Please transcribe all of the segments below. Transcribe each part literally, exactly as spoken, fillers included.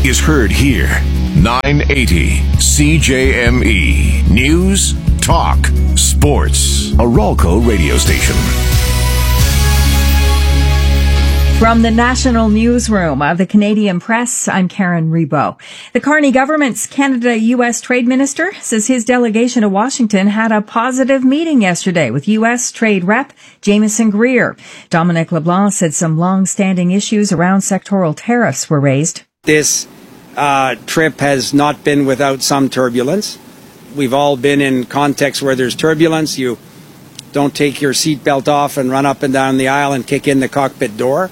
is heard here. nine eighty C J M E. News, talk, sports. A Ralco radio station. From the National Newsroom of the Canadian Press, I'm Karen Rebo. The Carney government's Canada-U S Trade Minister says his delegation to Washington had a positive meeting yesterday with U S Trade Rep Jamieson Greer. Dominic LeBlanc said some long-standing issues around sectoral tariffs were raised. This uh, trip has not been without some turbulence. We've all been in contexts where there's turbulence. You don't take your seatbelt off and run up and down the aisle and kick in the cockpit door.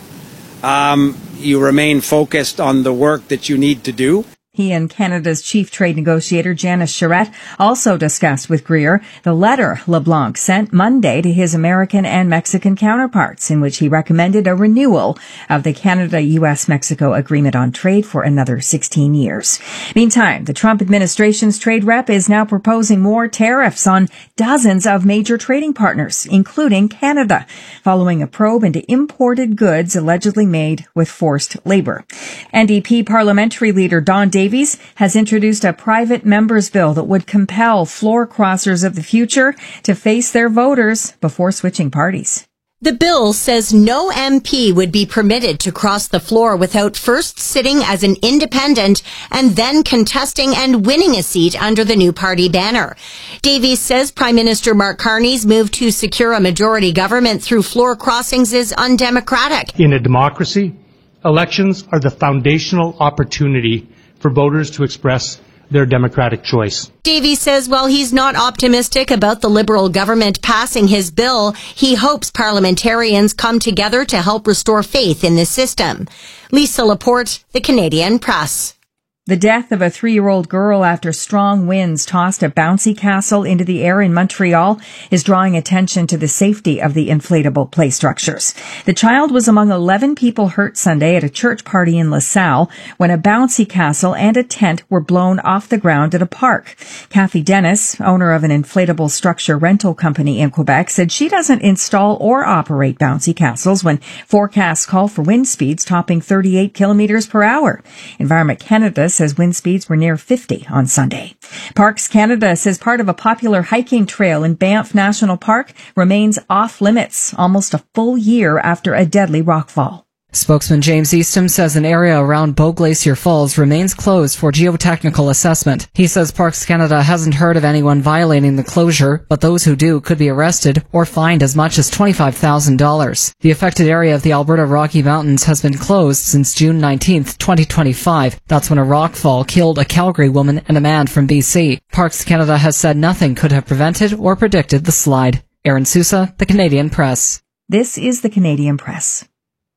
Um, you remain focused on the work that you need to do. He and Canada's chief trade negotiator, Janice Charette, also discussed with Greer the letter LeBlanc sent Monday to his American and Mexican counterparts, in which he recommended a renewal of the Canada-U S-Mexico Agreement on Trade for another sixteen years. Meantime, the Trump administration's trade rep is now proposing more tariffs on dozens of major trading partners, including Canada, following a probe into imported goods allegedly made with forced labor. N D P parliamentary leader Don Davies Davies has introduced a private members bill that would compel floor crossers of the future to face their voters before switching parties. The bill says no M P would be permitted to cross the floor without first sitting as an independent and then contesting and winning a seat under the new party banner. Davies says Prime Minister Mark Carney's move to secure a majority government through floor crossings is undemocratic. In a democracy, elections are the foundational opportunity for voters to express their democratic choice. Davies says while he's not optimistic about the Liberal government passing his bill, he hopes parliamentarians come together to help restore faith in the system. Lisa Laporte, The Canadian Press. The death of a three-year-old girl after strong winds tossed a bouncy castle into the air in Montreal is drawing attention to the safety of the inflatable play structures. The child was among eleven people hurt Sunday at a church party in LaSalle when a bouncy castle and a tent were blown off the ground at a park. Kathy Dennis, owner of an inflatable structure rental company in Quebec, said she doesn't install or operate bouncy castles when forecasts call for wind speeds topping thirty-eight kilometers per hour. Environment Canada says wind speeds were near fifty on Sunday. Parks Canada says part of a popular hiking trail in Banff National Park remains off limits almost a full year after a deadly rockfall. Spokesman James Eastham says an area around Bow Glacier Falls remains closed for geotechnical assessment. He says Parks Canada hasn't heard of anyone violating the closure, but those who do could be arrested or fined as much as twenty-five thousand dollars. The affected area of the Alberta Rocky Mountains has been closed since June nineteenth, twenty twenty-five. That's when a rockfall killed a Calgary woman and a man from B C. Parks Canada has said nothing could have prevented or predicted the slide. Aaron Sousa, The Canadian Press. This is The Canadian Press.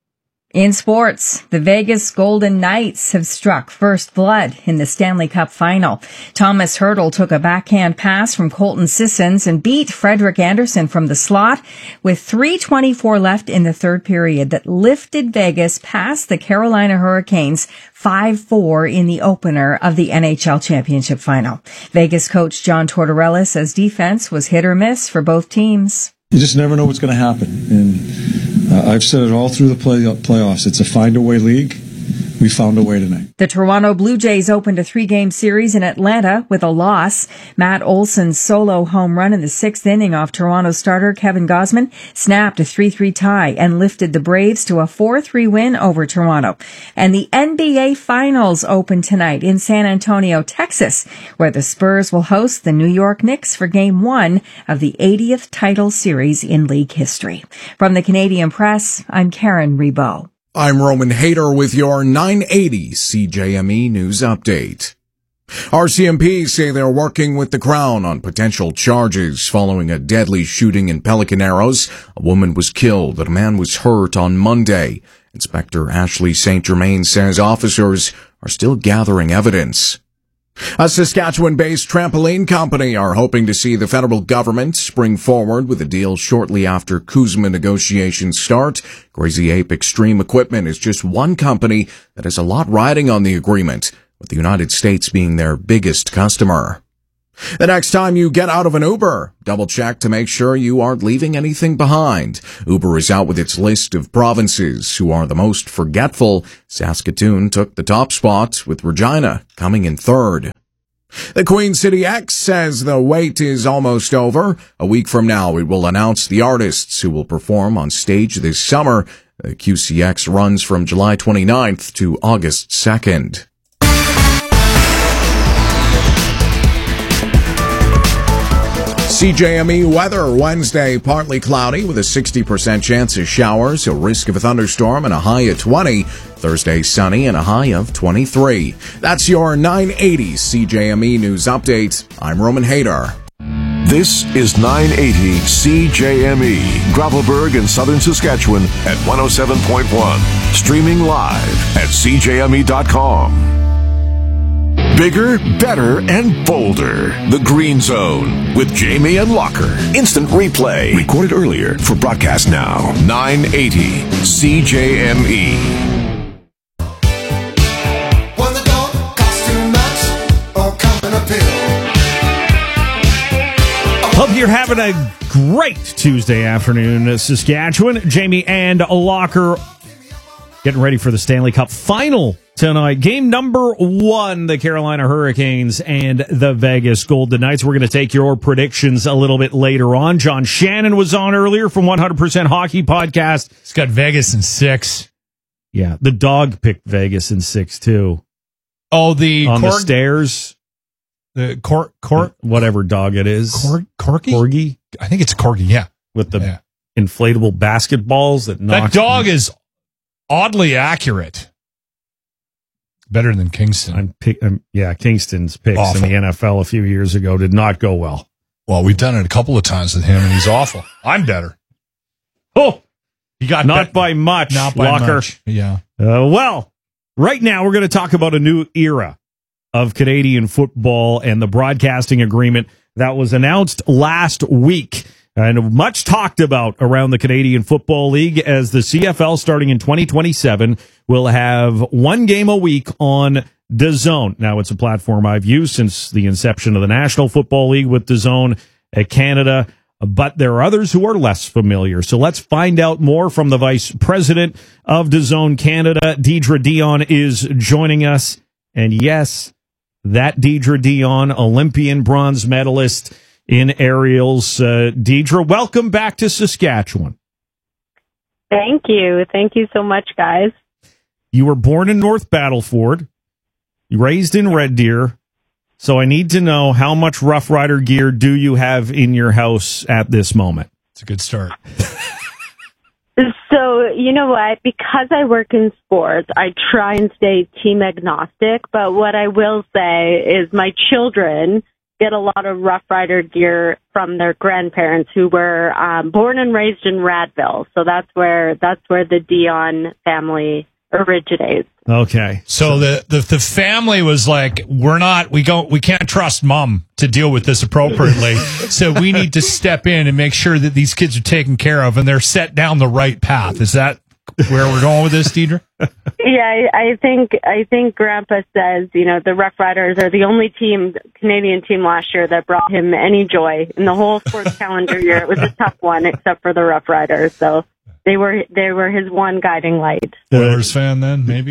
In sports, the Vegas Golden Knights have struck first blood in the Stanley Cup final. Thomas Hertl took a backhand pass from Colton Sissons and beat Frederik Andersen from the slot with three twenty-four left in the third period that lifted Vegas past the Carolina Hurricanes five four in the opener of the N H L Championship final. Vegas coach John Tortorella says defense was hit or miss for both teams. You just never know what's going to happen. And uh, I've said it all through the play- playoffs. It's a find-a-way league. We found a way tonight. The Toronto Blue Jays opened a three-game series in Atlanta with a loss. Matt Olson's solo home run in the sixth inning off Toronto starter Kevin Gausman snapped a three three tie and lifted the Braves to a four three win over Toronto. And the N B A Finals open tonight in San Antonio, Texas, where the Spurs will host the New York Knicks for Game one of the eightieth title series in league history. From the Canadian Press, I'm Karen Rebo. I'm Roman Hayter with your nine eighty C J M E News Update. R C M P say they're working with the Crown on potential charges following a deadly shooting in Pelican Arrows. A woman was killed and a man was hurt on Monday. Inspector Ashley Saint Germain says officers are still gathering evidence. A Saskatchewan-based trampoline company are hoping to see the federal government spring forward with a deal shortly after CUSMA negotiations start. Crazy Ape Extreme Equipment is just one company that has a lot riding on the agreement, with the United States being their biggest customer. The next time you get out of an Uber, double check to make sure you aren't leaving anything behind. Uber is out with its list of provinces who are the most forgetful. Saskatoon took the top spot, with Regina coming in third. The Queen City X says the wait is almost over. A week from now, it will announce the artists who will perform on stage this summer. The Q C X runs from July twenty-ninth to August second. C J M E weather Wednesday, partly cloudy with a sixty percent chance of showers, a risk of a thunderstorm and a high of twenty. Thursday sunny and a high of twenty-three. That's your nine eighty C J M E News Update. I'm Roman Hader. This is nine eighty C J M E, Gravelburg in southern Saskatchewan at one oh seven point one. Streaming live at c j m e dot com. Bigger, better, and bolder. The Green Zone with Jamie and Locker. Instant replay. Recorded earlier for broadcast now. nine eighty C J M E. When the don't cost too much or come in a pill. Hope you're having a great Tuesday afternoon, Saskatchewan. Jamie and Locker getting ready for the Stanley Cup final tonight. Game number one, the Carolina Hurricanes and the Vegas Golden Knights. We're going to take your predictions a little bit later on. John Shannon was on earlier from one hundred percent Hockey Podcast. He's got Vegas in six. Yeah, the dog picked Vegas in six, too. Oh, the... On Corg- the stairs. The cor- cor- Whatever dog it is. Cor- Corgi? Corgi? I think it's a Corgi, yeah. With the yeah. inflatable basketballs that knock... That dog is oddly accurate. Better than Kingston. I'm pick, I'm, yeah, Kingston's picks Awful. in the N F L a few years ago did not go well. Well, we've done it a couple of times with him, and he's awful. I'm better. Oh, you got not bet- by much, Not by Locker. much. Yeah. Uh, well, right now we're going to talk about a new era of Canadian football and the broadcasting agreement that was announced last week and much talked about around the Canadian Football League, as the C F L starting in twenty twenty-seven will have one game a week on DAZN. Now, it's a platform I've used since the inception of the National Football League with DAZN at Canada, but there are others who are less familiar. So let's find out more from the Vice President of DAZN Canada. Deidre Dion is joining us. And yes, that Deidre Dion, Olympian bronze medalist in aerials. Uh, Deidre, welcome back to Saskatchewan. Thank you. Thank you so much, guys. You were born in North Battleford, raised in Red Deer, so I need to know, how much Rough Rider gear do you have in your house at this moment? It's a good start. So, you know what? Because I work in sports, I try and stay team agnostic, but what I will say is my children get a lot of Rough Rider gear from their grandparents who were um, born and raised in Radville. So that's where that's where the Dion family originates. Okay. So the, the the family was like, we're not, we go, we can't trust mom to deal with this appropriately. So we need to step in and make sure that these kids are taken care of and they're set down the right path. Is that where we're going with this, Deidre? Yeah, I, I think I think Grandpa says, you know, the Rough Riders are the only team, Canadian team last year that brought him any joy in the whole sports calendar year. It was a tough one, except for the Rough Riders. So they were they were his one guiding light. Oilers fan, then maybe.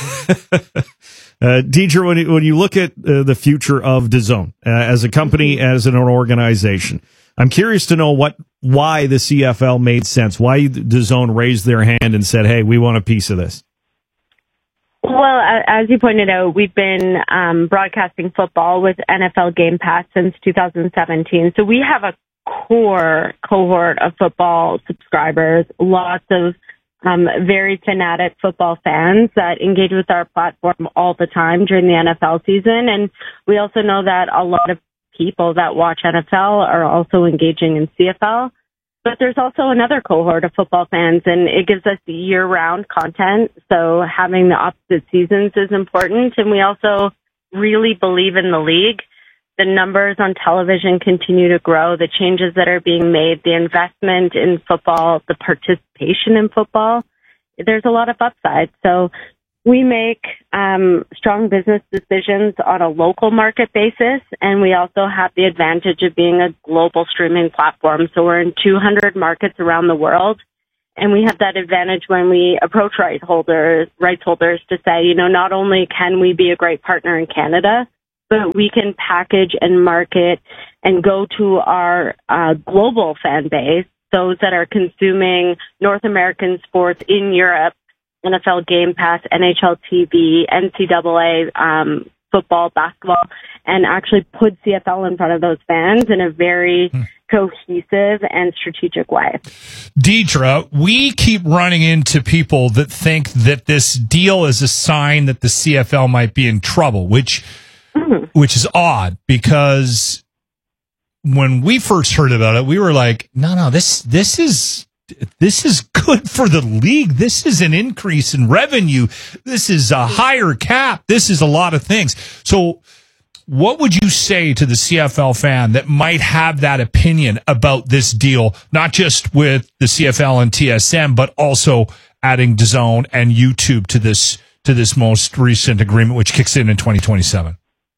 Uh, Deidre, when you, when you look at uh, the future of DAZN uh, as a company, as an organization, I'm curious to know what why the C F L made sense, why DAZN raised their hand and said, hey, we want a piece of this. Well, as you pointed out, we've been um, broadcasting football with N F L Game Pass since two thousand seventeen. So we have a core cohort of football subscribers, lots of Um, very fanatic football fans that engage with our platform all the time during the N F L season. And we also know that a lot of people that watch N F L are also engaging in C F L. But there's also another cohort of football fans, and it gives us year-round content. So having the opposite seasons is important. And we also really believe in the league. The numbers on television continue to grow, the changes that are being made, the investment in football, the participation in football. There's a lot of upside. So We make um, strong business decisions on a local market basis, and we also have the advantage of being a global streaming platform. So we're in two hundred markets around the world, and we have that advantage when we approach rights holders, rights holders to say, you know, not only can we be a great partner in Canada, but we can package and market and go to our uh, global fan base, those that are consuming North American sports in Europe, N F L Game Pass, N H L T V, N C double A, um, football, basketball, and actually put C F L in front of those fans in a very hmm. cohesive and strategic way. Deidre, we keep running into people that think that this deal is a sign that the C F L might be in trouble, which mm-hmm. which is odd because when we first heard about it, we were like, no, no, this this is this is good for the league. This is an increase in revenue. This is a higher cap. This is a lot of things. So what would you say to the C F L fan that might have that opinion about this deal, not just with the C F L and T S N, but also adding DAZN and YouTube to this to this most recent agreement, which kicks in in twenty twenty-seven?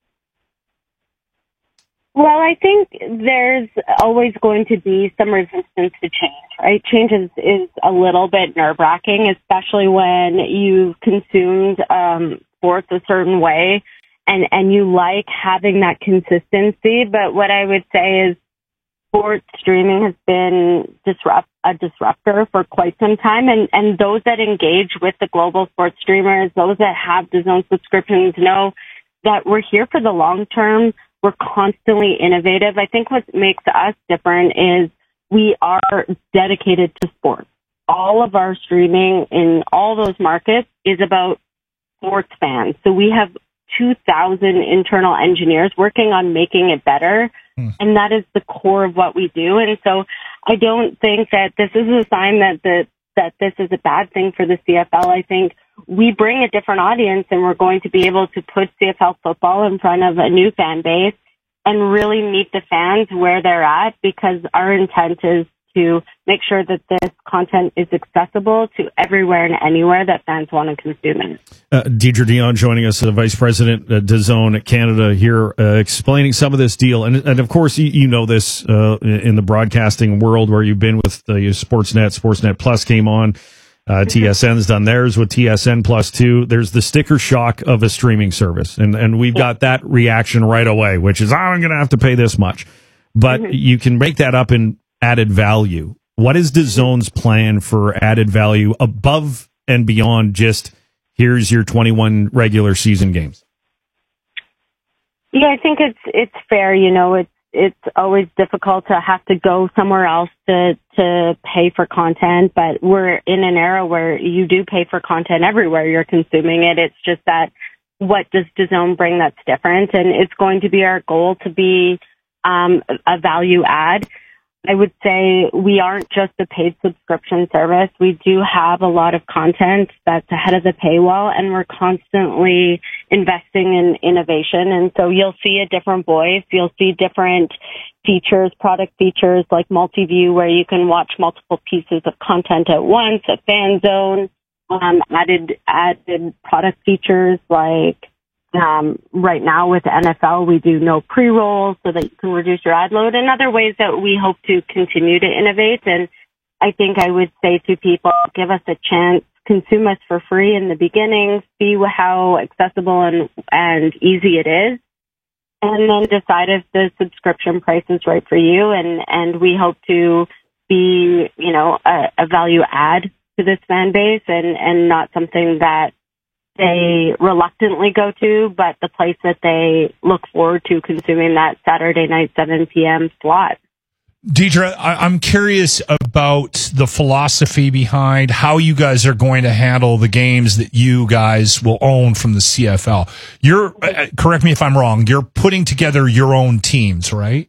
Well, I think there's always going to be some resistance to change, right? Change is, is a little bit nerve-wracking, especially when you've consumed um, sports a certain way and, and you like having that consistency. But what I would say is sports streaming has been disrupt a disruptor for quite some time. And, and those that engage with the global sports streamers, those that have DAZN subscriptions know that we're here for the long term. We're constantly innovative. I think what makes us different is we are dedicated to sports. All of our streaming in all those markets is about sports fans. So we have two thousand internal engineers working on making it better. Mm. And that is the core of what we do. And so I don't think that this is a sign that the, that this is a bad thing for the C F L. I think we bring a different audience, and we're going to be able to put C F L football in front of a new fan base and really meet the fans where they're at, because our intent is to make sure that this content is accessible to everywhere and anywhere that fans want to consume it. Uh, Deidre Dion joining us, uh, Vice President at DAZN Canada here, uh, explaining some of this deal. And, and of course, you, you know this uh, in the broadcasting world where you've been with uh, Sportsnet. Sportsnet Plus came on. Uh, T S N's done theirs with T S N Plus too. There's the sticker shock of a streaming service. And, and we've got that reaction right away, which is, oh, I'm going to have to pay this much. But mm-hmm. you can make that up in added value. What is DAZN's plan for added value above and beyond just here's your twenty-one regular season games? Yeah, I think it's it's fair. You know, it's it's always difficult to have to go somewhere else to to pay for content, but we're in an era where you do pay for content everywhere you're consuming it. It's just that what does DAZN bring that's different? And it's going to be our goal to be um, a value add. I would say we aren't just a paid subscription service. We do have a lot of content that's ahead of the paywall, and we're constantly investing in innovation. And so you'll see a different voice. You'll see different features, product features like multi-view, where you can watch multiple pieces of content at once, a fan zone, um, added, added product features like Um, right now with the N F L, we do no pre-roll so that you can reduce your ad load, and other ways that we hope to continue to innovate. And I think I would say to people, give us a chance, consume us for free in the beginning, see how accessible and, and easy it is, and then decide if the subscription price is right for you. And, and we hope to be, you know, a, a value add to this fan base, and, and not something that they reluctantly go to, but the place that they look forward to consuming that Saturday night, seven p.m. slot. Deidre, I'm curious about the philosophy behind how you guys are going to handle the games that you guys will own from the C F L. You're, correct me if I'm wrong, you're putting together your own teams, right?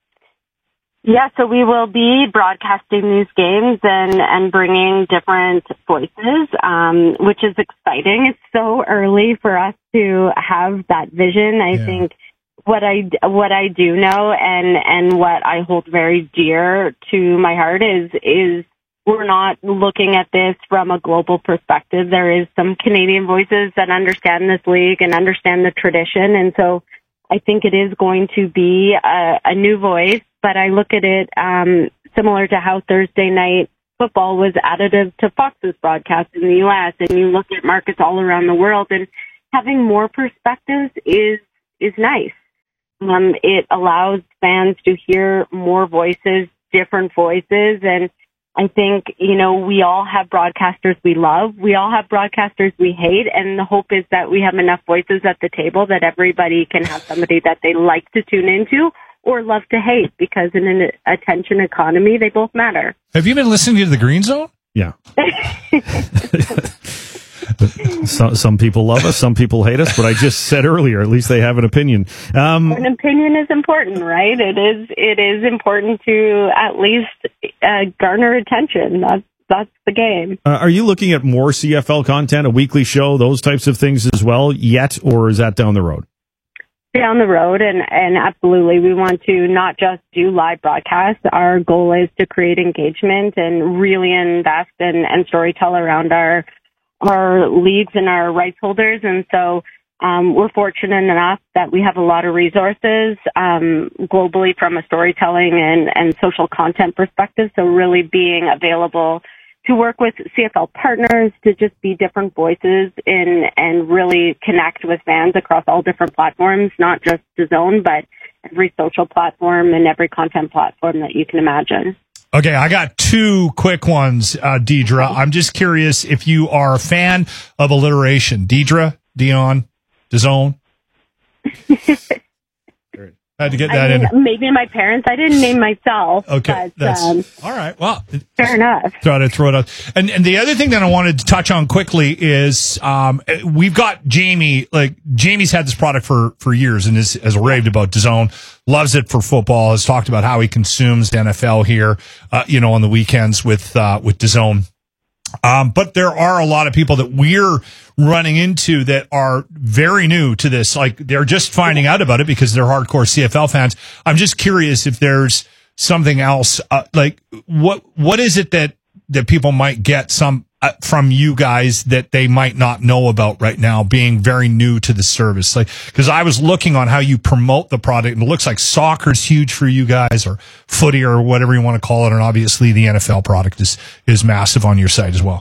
Yeah, so we will be broadcasting these games and, and bringing different voices, um, which is exciting. It's so early for us to have that vision. I yeah. think what I, what I do know and, and what I hold very dear to my heart is, is we're not looking at this from a global perspective. There is some Canadian voices that understand this league and understand the tradition. And so I think it is going to be a, a new voice, but I look at it um, similar to how Thursday night football was additive to Fox's broadcast in the U S, and you look at markets all around the world, and having more perspectives is is nice. Um, it allows fans to hear more voices, different voices, and I think, you know, we all have broadcasters we love. We all have broadcasters we hate, and the hope is that we have enough voices at the table that everybody can have somebody that they like to tune into or love to hate, because in an attention economy, they both matter. Have you been listening to The Green Zone? Yeah. some, some people love us, some people hate us, but I just said earlier, at least they have an opinion. Um, an opinion is important, right? It is, it is important to at least uh, garner attention. That's, that's the game. Uh, are you looking at more C F L content, a weekly show, those types of things as well yet, or is that down the road? Down the road, and, and absolutely, we want to not just do live broadcasts. Our goal is to create engagement and really invest and, and storytell around our our leagues and our rights holders. And so um, we're fortunate enough that we have a lot of resources um, globally from a storytelling and, and social content perspective. So really being available to work with C F L partners, to just be different voices in and really connect with fans across all different platforms, not just DAZN, but every social platform and every content platform that you can imagine. Okay, I got two quick ones, uh, Deidre. I'm just curious if you are a fan of alliteration. Deidre, Dion, DAZN. Had to get that I mean, in. Maybe my parents. I didn't name myself. Okay, but, that's um, all right. Well, fair enough. Try to throw it out. And and the other thing that I wanted to touch on quickly is um we've got Jamie. Like Jamie's had this product for for years and is has raved about DAZN, loves it for football. Has talked about how he consumes the N F L here, uh, you know, on the weekends with uh, with DAZN. Um, but there are a lot of people that we're running into that are very new to this. Like they're just finding out about it because they're hardcore C F L fans. I'm just curious if there's something else, uh, like what, what is it that, that people might get some uh, from you guys that they might not know about right now, being very new to the service? Like, cause I was looking on how you promote the product and it looks like soccer's huge for you guys, or footy, or whatever you want to call it. And obviously the N F L product is, is massive on your site as well.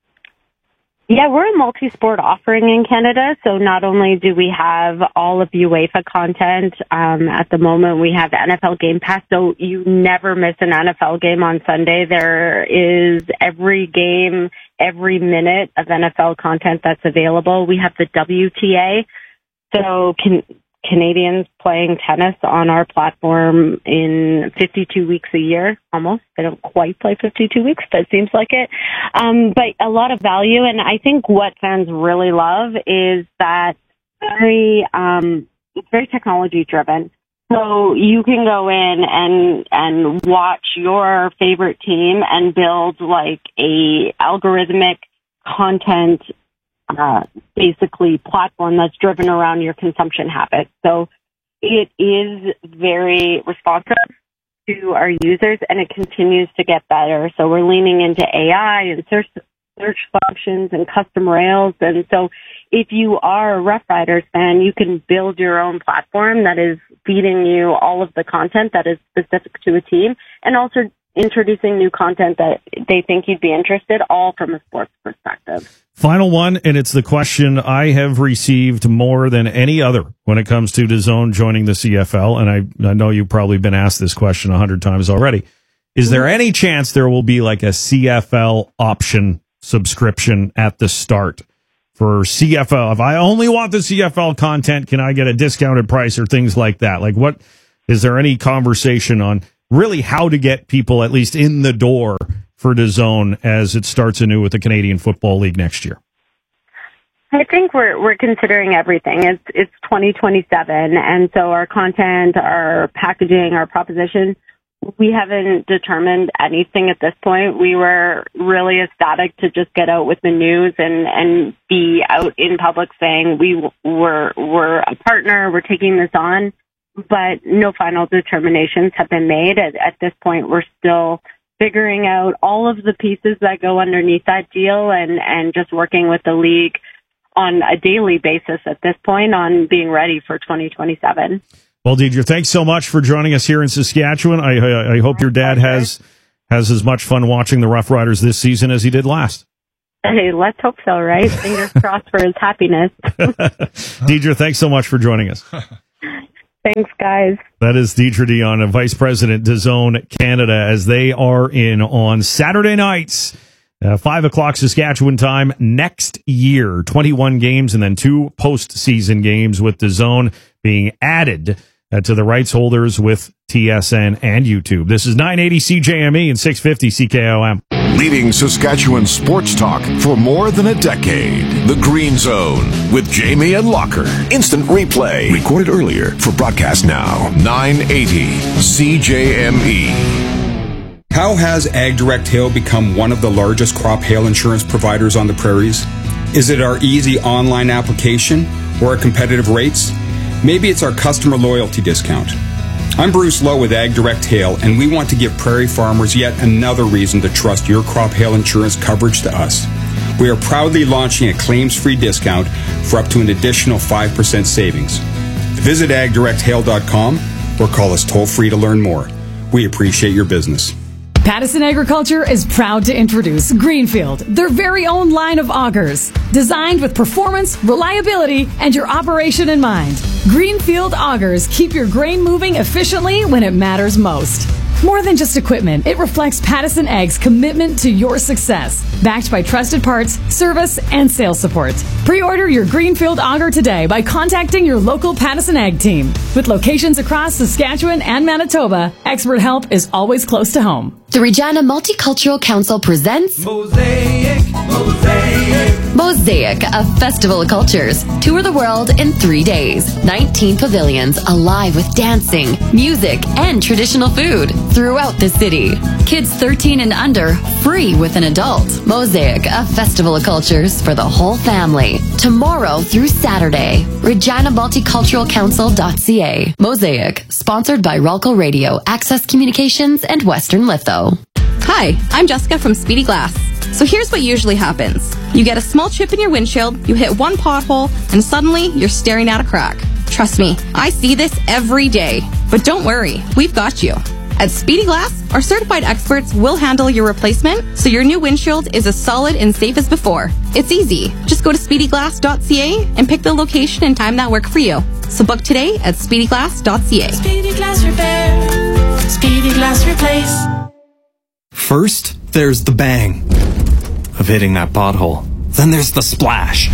Yeah, we're a multi-sport offering in Canada. So not only do we have all of UEFA content, um, at the moment we have N F L Game Pass. So you never miss an N F L game on Sunday. There is every game, every minute of N F L content that's available. We have the W T A. So can, Canadians playing tennis on our platform in fifty-two weeks a year, almost. They don't quite play fifty-two weeks, but it seems like it. Um, but a lot of value, and I think what fans really love is that very, um, it's very technology driven. So you can go in and, and watch your favorite team and build like a algorithmic content Uh, basically platform that's driven around your consumption habits. So it is very responsive to our users, and it continues to get better. So we're leaning into A I and search search functions and custom rails. And so if you are a Rough Riders fan, you can build your own platform that is feeding you all of the content that is specific to a team, and also introducing new content that they think you'd be interested, all from a sports perspective. Final one, and it's the question I have received more than any other when it comes to DAZN joining the C F L, and I, I know you've probably been asked this question a hundred times already. Is there any chance there will be like a C F L option subscription at the start for C F L? If I only want the C F L content, can I get a discounted price or things like that? Like, what is there any conversation on really how to get people at least in the door for DAZN as it starts anew with the Canadian Football League next year? I think we're we're considering everything. It's it's twenty twenty-seven, and so our content, our packaging, our proposition, we haven't determined anything at this point. We were really ecstatic to just get out with the news and and be out in public saying we were we're a partner, we're taking this on, but no final determinations have been made. At, at this point, we're still figuring out all of the pieces that go underneath that deal and, and just working with the league on a daily basis at this point on being ready for twenty twenty-seven. Well, Deidre, thanks so much for joining us here in Saskatchewan. I, I, I hope your dad has has as much fun watching the Rough Riders this season as he did last. Hey, let's hope so, right? Fingers crossed for his happiness. Deidre, thanks so much for joining us. Thanks, guys. That is Deidre Dion, Vice President, DAZN Canada, as they are in on Saturday nights, uh, five o'clock Saskatchewan time next year. twenty-one games and then two postseason games with DAZN being added uh, to the rights holders with T S N and YouTube. This is nine eighty C J M E and six fifty C K O M. Leading Saskatchewan sports talk for more than a decade. The Green Zone with Jamie and Locker. Instant replay. Recorded earlier for broadcast now. nine eighty C J M E. How has AgDirect Hail become one of the largest crop hail insurance providers on the prairies? Is it our easy online application or our competitive rates? Maybe it's our customer loyalty discount. I'm Bruce Lowe with AgDirect Hail, and we want to give prairie farmers yet another reason to trust your crop hail insurance coverage to us. We are proudly launching a claims-free discount for up to an additional five percent savings. Visit ag direct hail dot com or call us toll-free to learn more. We appreciate your business. Pattison Agriculture is proud to introduce Greenfield, their very own line of augers, designed with performance, reliability, and your operation in mind. Greenfield augers keep your grain moving efficiently when it matters most. More than just equipment, it reflects Pattison Ag's commitment to your success, backed by trusted parts, service, and sales support. Pre-order your Greenfield auger today by contacting your local Pattison Ag team. With locations across Saskatchewan and Manitoba, expert help is always close to home. The Regina Multicultural Council presents Mosaic, Mosaic. Mosaic, a festival of cultures. Tour the world in three days. nineteen pavilions alive with dancing, music, and traditional food throughout the city. Kids thirteen and under, free with an adult. Mosaic, a festival of cultures for the whole family. Tomorrow through Saturday. Regina Multicultural Council dot C A. Mosaic, sponsored by Ralco Radio, Access Communications, and Western Litho. Hi, I'm Jessica from Speedy Glass. So here's what usually happens. You get a small chip in your windshield, you hit one pothole, and suddenly you're staring at a crack. Trust me, I see this every day. But don't worry, we've got you. At Speedy Glass, our certified experts will handle your replacement so your new windshield is as solid and safe as before. It's easy. Just go to speedy glass dot C A and pick the location and time that work for you. So book today at speedy glass dot C A. Speedy Glass Repair. Speedy Glass Replace. First, there's the bang of hitting that pothole. Then there's the splash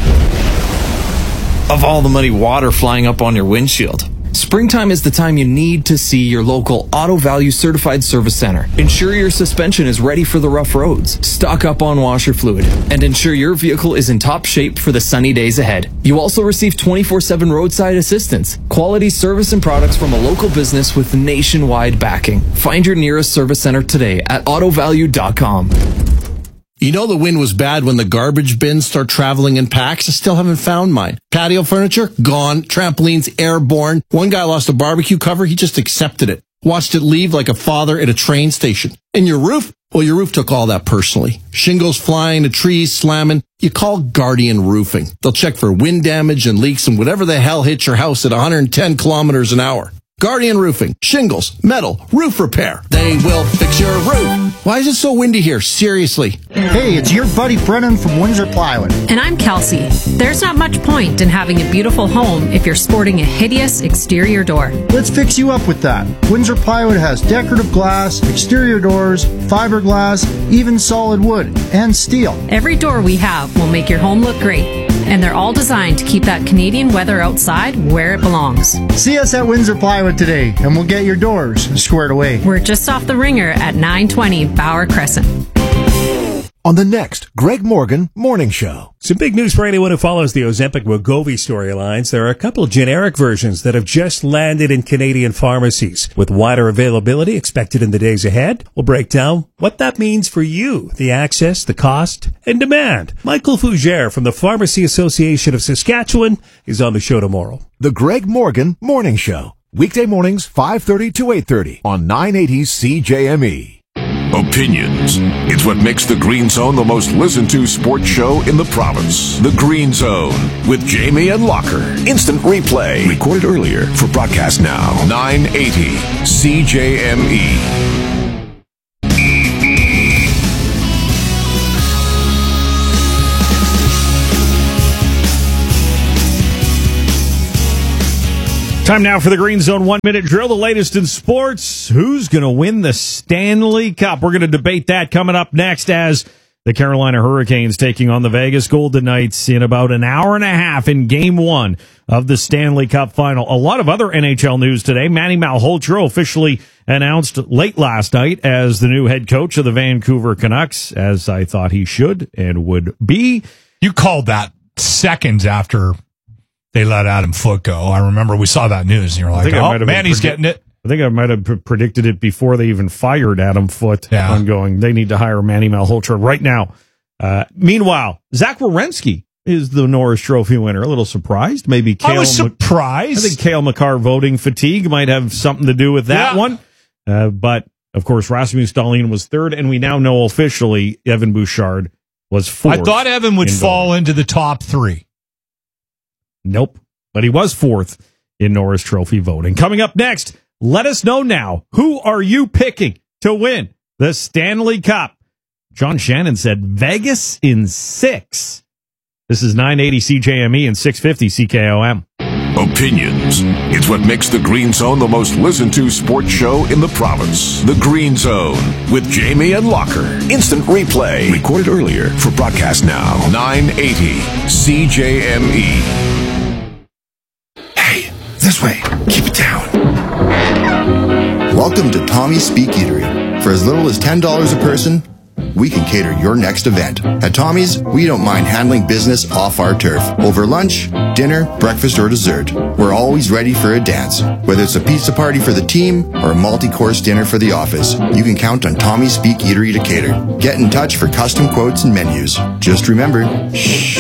of all the muddy water flying up on your windshield. Springtime is the time you need to see your local Auto Value Certified Service Center. Ensure your suspension is ready for the rough roads. Stock up on washer fluid. And ensure your vehicle is in top shape for the sunny days ahead. You also receive twenty-four seven roadside assistance. Quality service and products from a local business with nationwide backing. Find your nearest service center today at auto value dot com. You know the wind was bad when the garbage bins start traveling in packs. I still haven't found mine. Patio furniture, gone. Trampolines, airborne. One guy lost a barbecue cover. He just accepted it. Watched it leave like a father at a train station. And your roof? Well, your roof took all that personally. Shingles flying, the trees slamming. You call Guardian Roofing. They'll check for wind damage and leaks and whatever the hell hits your house at one hundred ten kilometers an hour. Guardian Roofing. Shingles, metal, roof repair. They will fix your roof. Why is it so windy here? Seriously. Hey, it's your buddy Brennan from Windsor Plywood. And I'm Kelsey. There's not much point in having a beautiful home if you're sporting a hideous exterior door. Let's fix you up with that. Windsor Plywood has decorative glass, exterior doors, fiberglass, even solid wood, and steel. Every door we have will make your home look great. And they're all designed to keep that Canadian weather outside where it belongs. See us at Windsor Plywood today, and we'll get your doors squared away. We're just off the Ringer at nine twenty Bauer Crescent. On the next Greg Morgan Morning Show. Some big news for anyone who follows the Ozempic Wegovy storylines. There are a couple generic versions that have just landed in Canadian pharmacies. With wider availability expected in the days ahead, we'll break down what that means for you, the access, the cost, and demand. Michael Fougere from the Pharmacy Association of Saskatchewan is on the show tomorrow. The Greg Morgan Morning Show. Weekday mornings, five thirty to eight thirty on nine eighty C J M E. Opinions. It's what makes the Green Zone the most listened to sports show in the province. The Green Zone with Jamie and Locker. Instant replay. Recorded earlier for broadcast now. nine eighty C J M E. Time now for the Green Zone one-minute drill, the latest in sports. Who's going to win the Stanley Cup? We're going to debate that coming up next as the Carolina Hurricanes taking on the Vegas Golden Knights in about an hour and a half in Game one of the Stanley Cup Final. A lot of other N H L news today. Manny Malhotra officially announced late last night as the new head coach of the Vancouver Canucks, as I thought he should and would be. You called that seconds after they let Adam Foote go. I remember we saw that news, and you're like, oh, man, he's getting it. I think I might have p- predicted it before they even fired Adam Foote. Yeah. On going, they need to hire Manny Malhotra right now. Uh, meanwhile, Zach Werenski is the Norris Trophy winner. A little surprised. Maybe Cale I was surprised. Mc- I think Cale Makar voting fatigue might have something to do with that yeah. one. Uh, but, of course, Rasmus Dahlin was third, and we now know officially Evan Bouchard was fourth. I thought Evan would in fall voting. into the top three. Nope. But he was fourth in Norris Trophy voting. Coming up next, let us know now, who are you picking to win the Stanley Cup? John Shannon said Vegas in six. This is nine eighty C J M E and six fifty C K O M. Opinions. It's what makes the Green Zone the most listened to sports show in the province. The Green Zone with Jamie and Locker. Instant replay. Recorded earlier for broadcast now. nine eighty C J M E. This way. Keep it down. Welcome to Tommy's Speak Eatery. For as little as ten dollars a person, we can cater your next event. At Tommy's, we don't mind handling business off our turf. Over lunch, dinner, breakfast, or dessert. We're always ready for a dance. Whether it's a pizza party for the team or a multi-course dinner for the office, you can count on Tommy's Speak Eatery to cater. Get in touch for custom quotes and menus. Just remember, shh.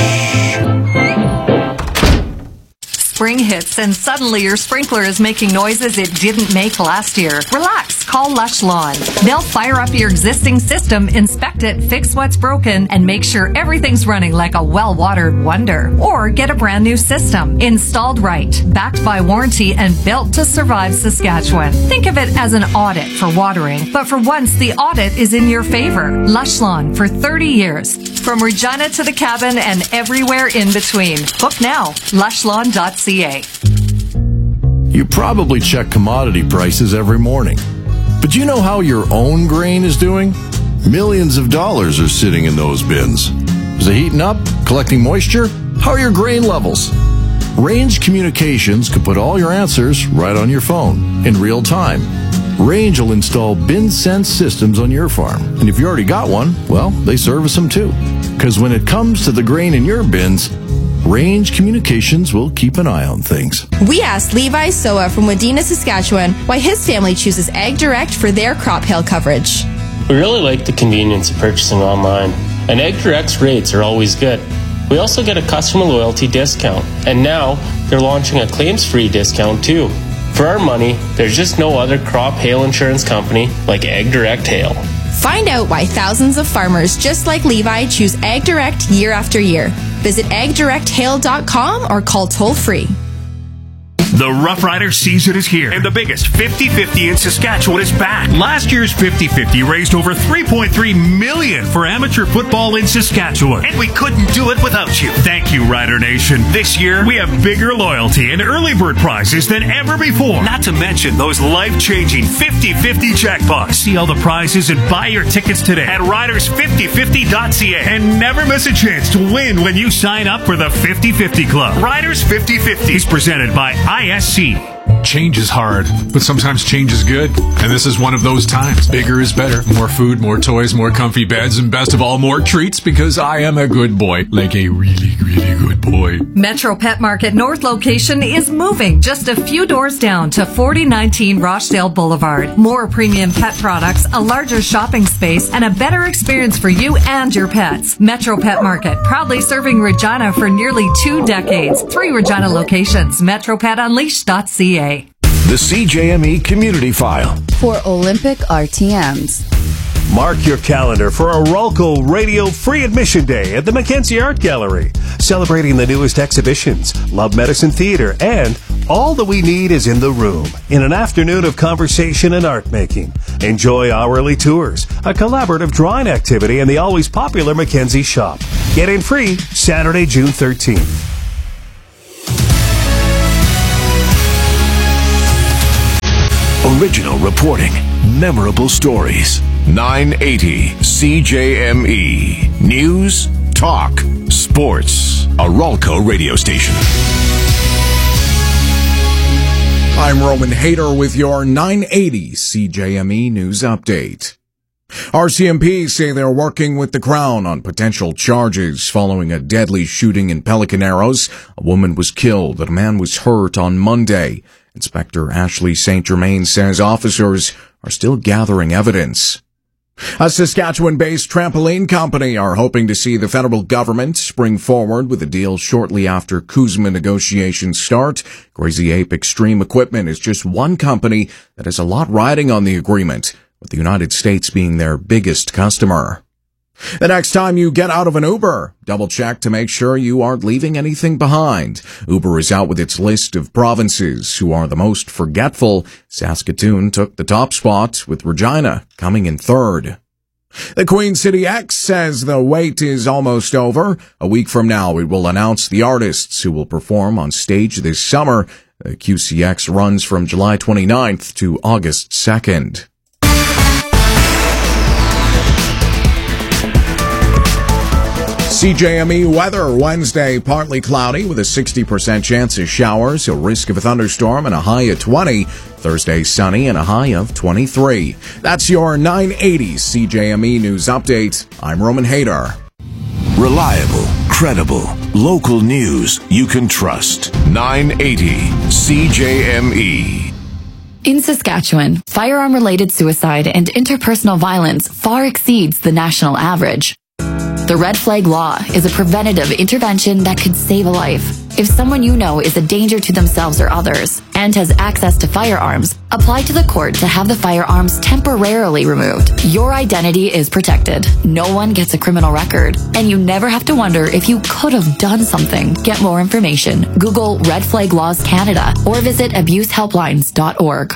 Spring hits and suddenly your sprinkler is making noises it didn't make last year. Relax, call Lush Lawn. They'll fire up your existing system, inspect it, fix what's broken, and make sure everything's running like a well-watered wonder. Or get a brand new system, installed right, backed by warranty, and built to survive Saskatchewan. Think of it as an audit for watering, but for once the audit is in your favor. Lush Lawn for thirty years. From Regina to the cabin and everywhere in between. Book now, lush lawn dot c a. You probably check commodity prices every morning. But you know how your own grain is doing? Millions of dollars are sitting in those bins. Is it heating up? Collecting moisture? How are your grain levels? Range Communications can put all your answers right on your phone in real time. Range will install bin sense systems on your farm. And if you already got one, well, they service them too. Because when it comes to the grain in your bins, Range Communications will keep an eye on things. We asked Levi Soa from Wadena, Saskatchewan, why his family chooses Ag Direct for their crop hail coverage. We really like the convenience of purchasing online, and Ag Direct's rates are always good. We also get a customer loyalty discount, and now they're launching a claims-free discount too. For our money, there's just no other crop hail insurance company like Ag Direct Hail. Find out why thousands of farmers just like Levi choose Ag Direct year after year. Visit ag direct hail dot com or call toll-free. The Rough Rider season is here, and the biggest fifty fifty in Saskatchewan is back. Last year's fifty fifty raised over three point three million dollars for amateur football in Saskatchewan, and we couldn't do it without you. Thank you, Rider Nation. This year, we have bigger loyalty and early bird prizes than ever before, not to mention those life-changing fifty fifty jackpots. See all the prizes and buy your tickets today at riders fifty fifty dot c a, and never miss a chance to win when you sign up for the fifty fifty Club. Riders fifty fifty is presented by I S C. Change is hard, but sometimes change is good. And this is one of those times. Bigger is better. More food, more toys, more comfy beds, and best of all, more treats, because I am a good boy. Like a really, really good boy. Metro Pet Market North location is moving just a few doors down to forty nineteen Rochdale Boulevard. More premium pet products, a larger shopping space, and a better experience for you and your pets. Metro Pet Market, proudly serving Regina for nearly two decades. Three Regina locations. metro pet unleashed dot c a. The C J M E Community File. For Olympic R T Ms. Mark your calendar for a Rolco Radio Free Admission Day at the Mackenzie Art Gallery, celebrating the newest exhibitions, Love Medicine Theater, and All That We Need Is in the Room, in an afternoon of conversation and art making. Enjoy hourly tours, a collaborative drawing activity, and the always popular Mackenzie Shop. Get in free Saturday, June thirteenth. Original reporting, memorable stories. nine eighty C J M E. News, talk, sports. A Rolco radio station. I'm Roman Hader with your nine eighty C J M E News Update. R C M P say they're working with the Crown on potential charges following a deadly shooting in Pelican Arrows. A woman was killed and a man was hurt on Monday. Inspector Ashley Saint Germain says officers are still gathering evidence. A Saskatchewan-based trampoline company are hoping to see the federal government spring forward with a deal shortly after CUSMA negotiations start. Crazy Ape Extreme Equipment is just one company that has a lot riding on the agreement, with the United States being their biggest customer. The next time you get out of an Uber, double check to make sure you aren't leaving anything behind. Uber is out with its list of provinces who are the most forgetful. Saskatoon took the top spot, with Regina coming in third. The Queen City X says the wait is almost over. A week from now, it will announce the artists who will perform on stage this summer. The Q C X runs from July twenty-ninth to August second. C J M E weather Wednesday, partly cloudy with a sixty percent chance of showers, a risk of a thunderstorm and a high of twenty. Thursday sunny and a high of twenty-three. That's your nine eighty C J M E News Update. I'm Roman Hader. Reliable, credible, local news you can trust. nine eighty C J M E. In Saskatchewan, firearm-related suicide and interpersonal violence far exceeds the national average. The Red Flag Law is a preventative intervention that could save a life. If someone you know is a danger to themselves or others and has access to firearms, apply to the court to have the firearms temporarily removed. Your identity is protected. No one gets a criminal record, and you never have to wonder if you could have done something. Get more information. Google Red Flag Laws Canada or visit abuse helplines dot org.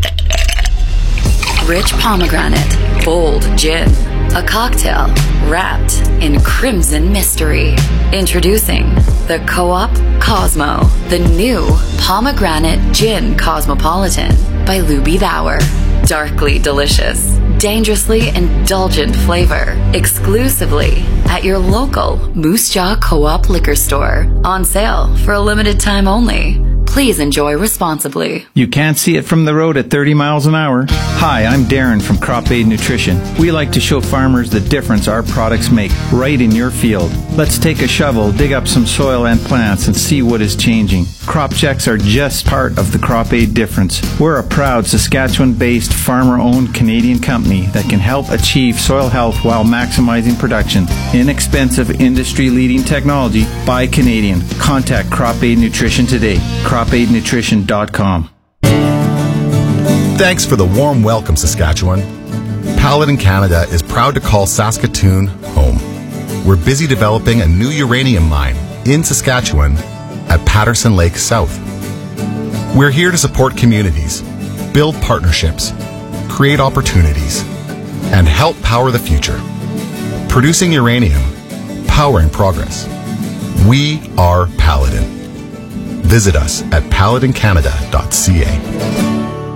Rich pomegranate, bold gin, a cocktail wrapped in crimson mystery. Introducing the Co-op Cosmo, the new pomegranate gin cosmopolitan by Luby Bauer. Darkly delicious, dangerously indulgent flavor, exclusively at your local Moose Jaw Co-op liquor store. On sale for a limited time only. Please enjoy responsibly. You can't see it from the road at thirty miles an hour. Hi, I'm Darren from Crop Aid Nutrition. We like to show farmers the difference our products make right in your field. Let's take a shovel, dig up some soil and plants, and see what is changing. Crop checks are just part of the Crop Aid difference. We're a proud Saskatchewan-based, farmer-owned Canadian company that can help achieve soil health while maximizing production. Inexpensive, industry-leading technology by Canadian. Contact Crop Aid Nutrition today. crop aid nutrition dot com. Thanks for the warm welcome, Saskatchewan. Paladin Canada is proud to call Saskatoon home. We're busy developing a new uranium mine in Saskatchewan at Patterson Lake South. We're here to support communities, build partnerships, create opportunities, and help power the future. Producing uranium, powering progress. We are Paladin. Visit us at paladin canada dot c a.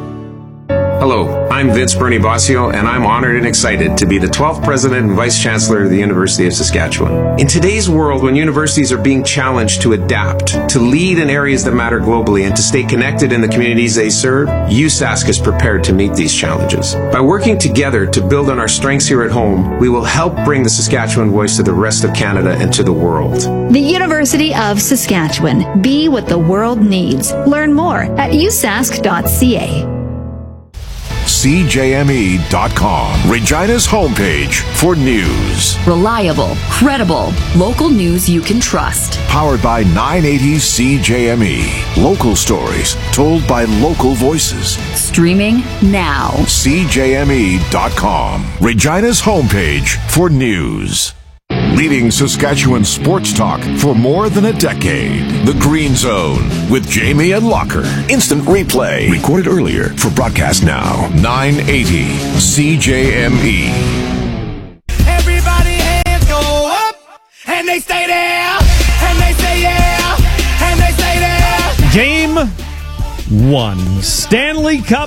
Hello, I'm Vince Bernie Bossio, and I'm honored and excited to be the twelfth President and Vice Chancellor of the University of Saskatchewan. In today's world, when universities are being challenged to adapt, to lead in areas that matter globally, and to stay connected in the communities they serve, U S A S C is prepared to meet these challenges. By working together to build on our strengths here at home, we will help bring the Saskatchewan voice to the rest of Canada and to the world. The University of Saskatchewan. Be what the world needs. Learn more at u s a s c dot c a. C J M E dot com. Regina's homepage for news. Reliable, credible, local news you can trust. Powered by nine eighty C J M E. Local stories told by local voices. Streaming now. C J M E dot com. Regina's homepage for news. Leading Saskatchewan sports talk for more than a decade. The Green Zone with Jamie and Locker. Instant replay. Recorded earlier for broadcast now. nine eighty C J M E. Everybody hands go up, and they stay there, and they say yeah, and they say there. Game one. Stanley Cup